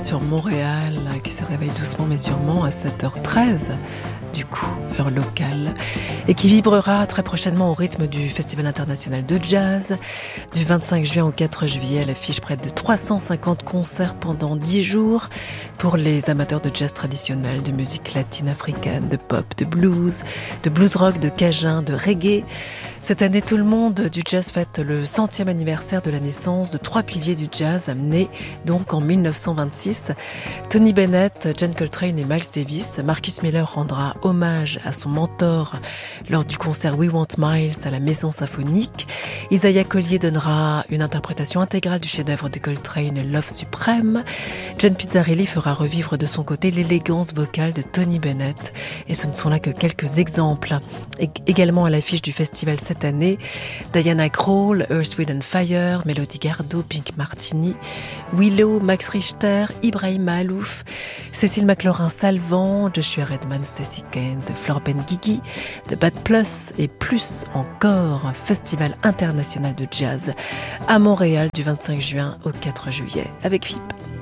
Sur Montréal, qui se réveille doucement mais sûrement à 7h13, du coup, heure locale, et qui vibrera très prochainement au rythme du Festival international de jazz. Du 25 juin au 4 juillet, elle affiche près de 350 concerts pendant 10 jours pour les amateurs de jazz traditionnel, de musique latine-africaine, de pop, de blues rock, de cajun, de reggae. Cette année, tout le monde du jazz fête le 100e anniversaire de la naissance de 3 piliers du jazz, nés donc en 1926. Tony Bennett, John Coltrane et Miles Davis. Marcus Miller rendra hommage à son mentor lors du concert We Want Miles à la Maison Symphonique. Isaiah Collier donnera une interprétation intégrale du chef-d'œuvre de Coltrane, Love Suprême. John Pizzarelli fera revivre de son côté l'élégance vocale de Tony Bennett. Et ce ne sont là que quelques exemples. Également à l'affiche du festival cette année, Diana Krall, Earth, Wind & Fire, Melody Gardot, Pink Martini, Willow, Max Richter, Ibrahim Mahalouf, Cécile McLaurin-Salvant, Joshua Redman, Stacey Kent, Flor Benguigui, The Bad Plus et plus encore. Un festival international de jazz à Montréal du 25 juin au 4 juillet avec FIP.